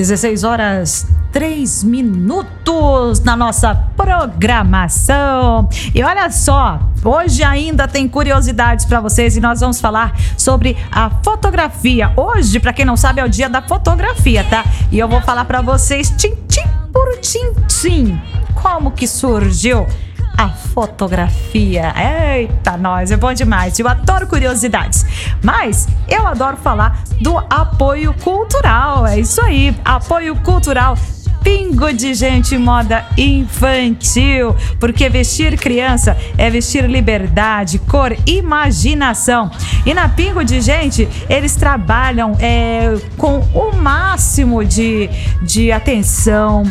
16 horas 3 minutos na nossa programação. E olha só, hoje ainda tem curiosidades para vocês e nós vamos falar sobre a fotografia. Hoje, para quem não sabe, é o dia da fotografia, tá? E eu vou falar para vocês, tintim por tintim, como que surgiu a fotografia. Eita, nós, é bom demais. Eu adoro curiosidades, mas eu adoro falar do apoio cultural. É isso aí, apoio cultural Pingo de Gente Moda Infantil, porque vestir criança é vestir liberdade, cor, imaginação. E na Pingo de Gente, eles trabalham com o máximo de atenção,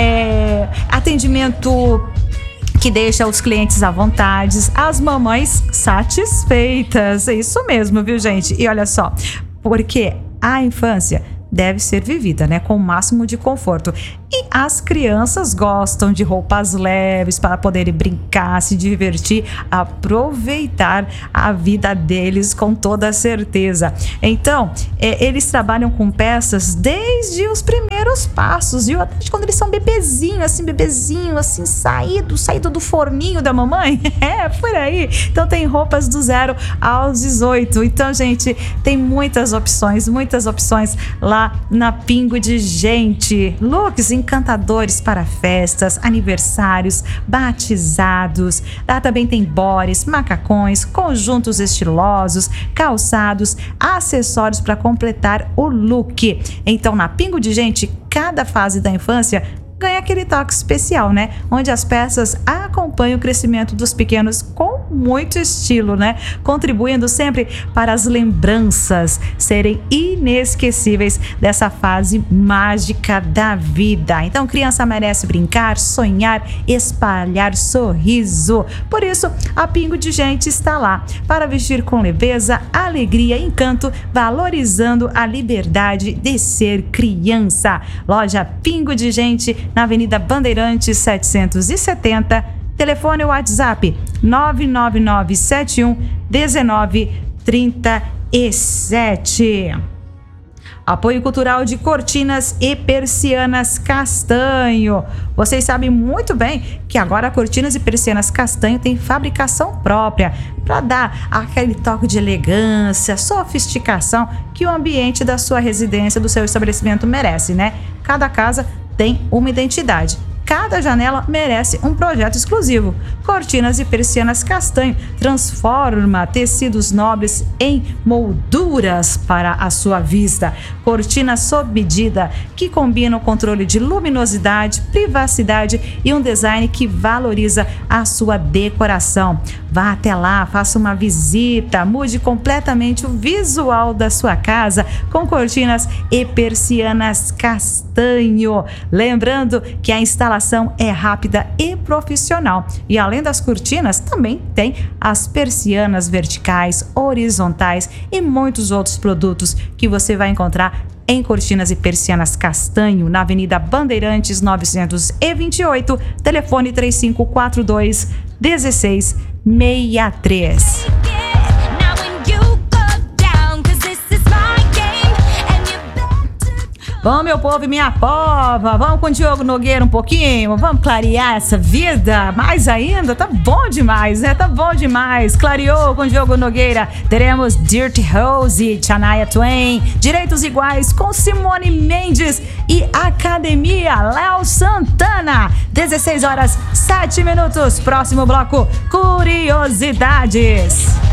atendimento que deixa os clientes à vontade, as mamães satisfeitas. É isso mesmo, viu, gente? E olha só, porque a infância deve ser vivida, né, com o máximo de conforto. E as crianças gostam de roupas leves para poderem brincar, se divertir, aproveitar a vida deles com toda certeza. Então, eles trabalham com peças desde os primeiros passos, viu? Até quando eles são bebezinho, assim, saído do forninho da mamãe. Por aí. Então, tem roupas do 0 aos 18. Então, gente, tem muitas opções lá na Pingo de Gente. Looks encantadores para festas, aniversários, batizados. Lá também tem bores, macacões, conjuntos estilosos, calçados, acessórios para completar o look. Então, na Pingo de Gente, cada fase da infância ganha aquele toque especial, né? Onde as peças acompanham o crescimento dos pequenos com muito estilo, né? Contribuindo sempre para as lembranças serem inesquecíveis dessa fase mágica da vida. Então, criança merece brincar, sonhar, espalhar sorriso. Por isso, a Pingo de Gente está lá para vestir com leveza, alegria e encanto, valorizando a liberdade de ser criança. Loja Pingo de Gente, na Avenida Bandeirantes 770, telefone WhatsApp 99971 1937. Apoio cultural de cortinas e persianas Castanho. Vocês sabem muito bem que agora cortinas e persianas Castanho tem fabricação própria para dar aquele toque de elegância, sofisticação que o ambiente da sua residência, do seu estabelecimento merece, né? Cada casa tem uma identidade. Cada janela merece um projeto exclusivo. Cortinas e persianas Castanho transforma tecidos nobres em molduras para a sua vista. Cortinas sob medida que combinam o controle de luminosidade, privacidade e um design que valoriza a sua decoração. Vá até lá, faça uma visita, mude completamente o visual da sua casa com cortinas e persianas Castanho. Lembrando que a instalação é rápida e profissional. E além das cortinas, também tem as persianas verticais, horizontais e muitos outros produtos que você vai encontrar em Cortinas e Persianas Castanho, na Avenida Bandeirantes 928, telefone 3542 1663. Vamos, meu povo e minha pova, vamos com o Diogo Nogueira um pouquinho, vamos clarear essa vida mais ainda, tá bom demais, né? Tá bom demais. Clareou com o Diogo Nogueira. Teremos Dirty Rose, Shania Twain, Direitos Iguais com Simone Mendes e Academia, Léo Santana. 16 horas 7 minutos. Próximo bloco, curiosidades.